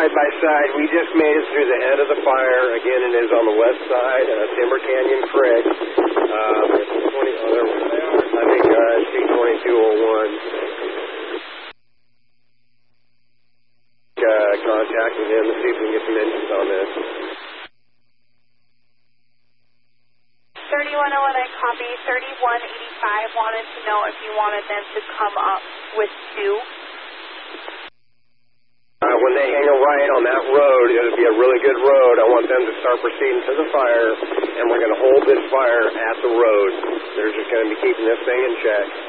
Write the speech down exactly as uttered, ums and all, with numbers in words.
side by side. We just made it through the head of the fire. Again, it is on the west side, uh, Timber Canyon Creek. Um, it's twenty, oh, there they are. I think uh, C twenty-two oh one. Uh, contacting him to see if we can get some engines on this. thirty-one oh one, I copy. thirty-one eighty-five wanted to know if you wanted them to come up with two. Uh, when they hang a right on that road, it'll be a really good road. I want them to start proceeding to the fire, and we're going to hold this fire at the road. They're just going to be keeping this thing in check.